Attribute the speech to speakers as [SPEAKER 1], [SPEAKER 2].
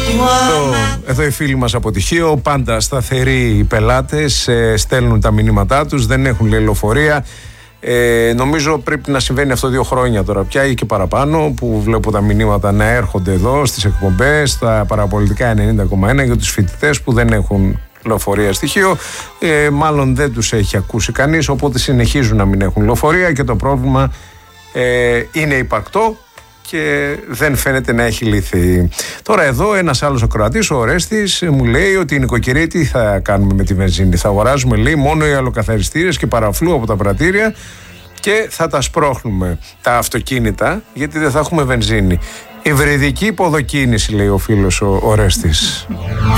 [SPEAKER 1] Εδώ οι φίλοι μας από τυχείο, πάντα σταθεροί οι πελάτες, στέλνουν τα μηνύματά τους, δεν έχουν λεωφορεία. Νομίζω πρέπει να συμβαίνει αυτό 2 χρόνια τώρα πια ή και παραπάνω, που βλέπω τα μηνύματα να έρχονται εδώ στις εκπομπές, στα παραπολιτικά 90,1 για τους φοιτητές που δεν έχουν λεωφορεία στοιχείο. Μάλλον δεν τους έχει ακούσει κανείς, οπότε συνεχίζουν να μην έχουν λεωφορεία και το πρόβλημα είναι υπαρκτό και δεν φαίνεται να έχει λυθεί. Τώρα εδώ ένας άλλος ακροατής, ο Ορέστης, μου λέει ότι η νοικοκυρία τι θα κάνουμε με τη βενζίνη. Θα αγοράζουμε, λέει, μόνο οι αλλοκαθαριστήρες και παραφλού από τα πρατήρια και θα τα σπρώχνουμε τα αυτοκίνητα, γιατί δεν θα έχουμε βενζίνη. Υβριδική υποδοκίνηση, λέει ο φίλος ο Ορέστης.